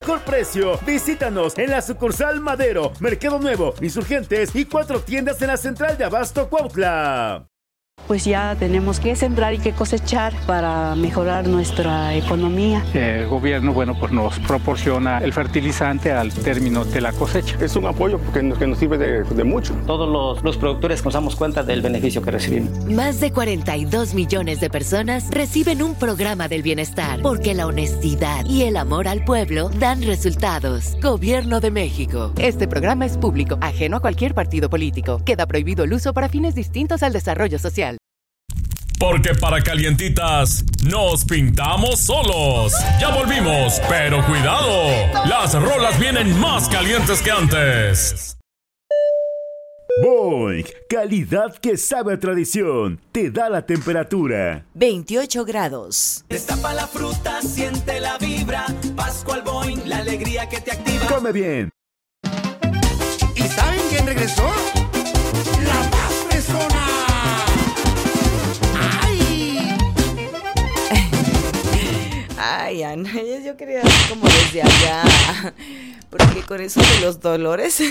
mejor precio. Visítanos en la sucursal Madero, Mercado Nuevo, Insurgentes y 4 tiendas en la central de Abasto Cuautla. Pues ya tenemos que sembrar y que cosechar para mejorar nuestra economía. El gobierno, pues nos proporciona el fertilizante al término de la cosecha. Es un apoyo que nos sirve de mucho. Todos los productores nos damos cuenta del beneficio que recibimos. Más de 42 millones de personas reciben un programa del bienestar, porque la honestidad y el amor al pueblo dan resultados. Gobierno de México. Este programa es público, ajeno a cualquier partido político. Queda prohibido el uso para fines distintos al desarrollo social. Porque para calientitas nos pintamos solos. Ya volvimos, pero cuidado, las rolas vienen más calientes que antes. Boing, calidad que sabe a tradición. Te da la temperatura. 28 grados. Destapa la fruta, siente la vibra. Pascual Boing, la alegría que te activa. Come bien. ¿Y saben quién regresó? ¡La más fresona! Ay, Ana, yo quería ir como desde allá, porque con eso de los dolores.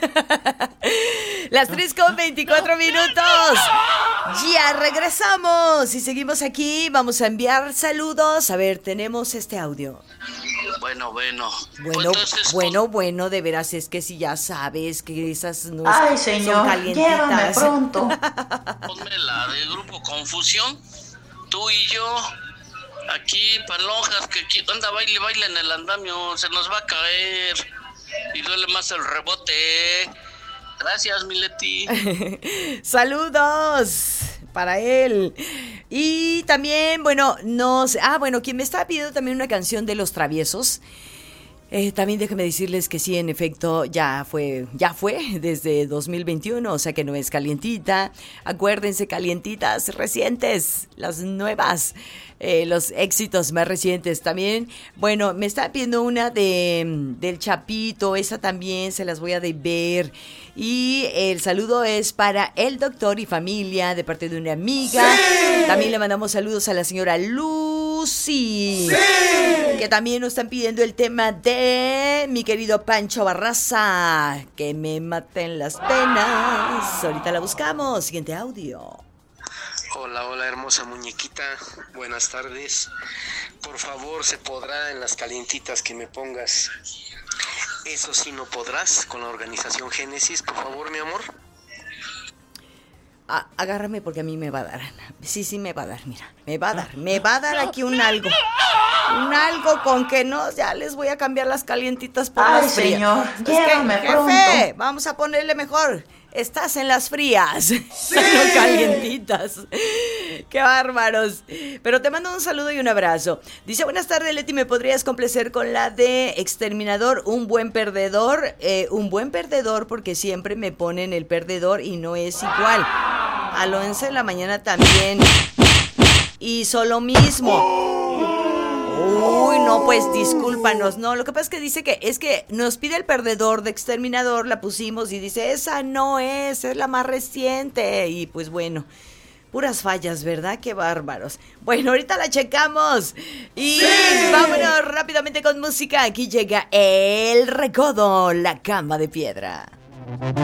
Las 3:24 minutos. Ya regresamos y seguimos aquí. Vamos a enviar saludos. A ver, tenemos este audio. Bueno, de veras es que si ya sabes que esas no Ay, señor, son calientitas. llévame pronto. Ponme la del grupo Confusión, tú y yo. Aquí, palojas, que anda baile en el andamio, se nos va a caer y duele más el rebote. Gracias, Mileti. Saludos para él. Y también, quien me estaba pidiendo también una canción de Los Traviesos. También déjenme decirles que sí, en efecto, ya fue desde 2021, o sea que no es calientita. Acuérdense, calientitas recientes, las nuevas, los éxitos más recientes también. Bueno, me está pidiendo una del Chapito, esa también se las voy a deber. Y el saludo es para el doctor y familia de parte de una amiga. ¡Sí! También le mandamos saludos a la señora Lucy. ¡Sí! Que también nos están pidiendo el tema de mi querido Pancho Barraza, que me maten las penas. Ahorita la buscamos. Siguiente audio. Hola, hermosa muñequita. Buenas tardes. Por favor, ¿se podrá en las calientitas que me pongas Eso sí no podrás con la organización Génesis, por favor, mi amor? Agárrame porque a mí me va a dar, Ana. Sí, me va a dar, mira. Me va a dar aquí un algo. Un algo con que no, ya les voy a cambiar las calientitas por las frías. Señor, llévame pronto. Jefe, vamos a ponerle mejor. Estás en las frías, ¡sí! No calientitas. ¡Qué bárbaros! Pero te mando un saludo y un abrazo. Dice, buenas tardes, Leti, ¿me podrías complacer con la de Exterminador, un buen perdedor? Un buen perdedor porque siempre me ponen el perdedor y no es igual. A las 11 de la mañana también hizo lo mismo. Uy, no, pues discúlpanos. No, lo que pasa es que dice que nos pide el perdedor de Exterminador, la pusimos y dice, esa no es la más reciente. Y pues bueno, puras fallas, ¿verdad? Qué bárbaros. Bueno, ahorita la checamos. Y ¡sí! Vámonos rápidamente con música. Aquí llega El Recodo, la cama de piedra.